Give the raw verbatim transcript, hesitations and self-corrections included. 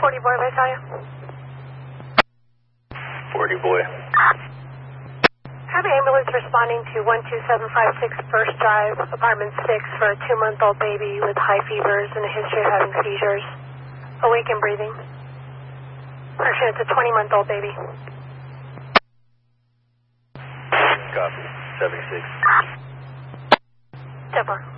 forty boy, Visalia. forty boy. Have ambulance responding to one two seven five six First Drive, apartment six, for a two-month-old baby with high fevers and a history of having seizures. Awake and breathing. Actually, it's a twenty-month-old baby. Copy. seventy-six. Deborah.